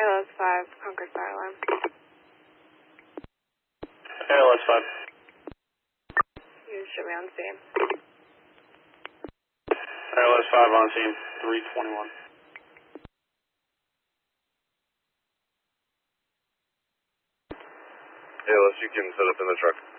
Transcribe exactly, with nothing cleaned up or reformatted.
A L S five, Concord Fire Alarm. A L S five. You should be on scene. A L S five on scene, three twenty-one. A L S, you can set up in the truck.